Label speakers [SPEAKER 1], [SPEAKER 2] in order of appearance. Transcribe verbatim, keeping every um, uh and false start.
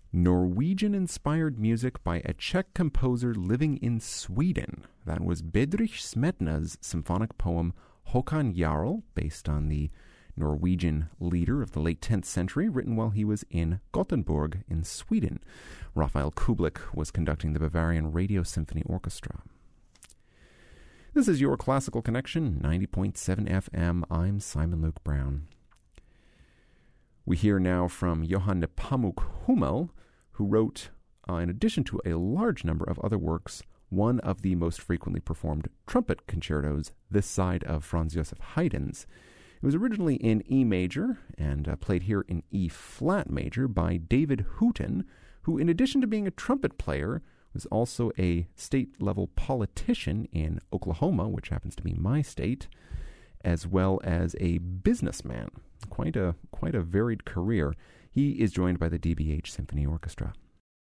[SPEAKER 1] Norwegian-inspired music by a Czech composer living in Sweden. That was Bedřich Smetana's symphonic poem Håkan Jarl, based on the Norwegian leader of the late tenth century, written while he was in Gothenburg in Sweden. Raphael Kublik was conducting the Bavarian Radio Symphony Orchestra. This is your Classical Connection, ninety point seven F M. I'm Simon Luke Brown. We hear now from Johann Nepomuk Hummel, who wrote, uh, in addition to a large number of other works, one of the most frequently performed trumpet concertos this side of Franz Joseph Haydn's. It was originally in E major and uh, played here in E flat major by David Hooton, who, in addition to being a trumpet player, was also a state-level politician in Oklahoma, which happens to be my state, as well as a businessman. Quite a quite a varied career. He is joined by the D B H Symphony Orchestra.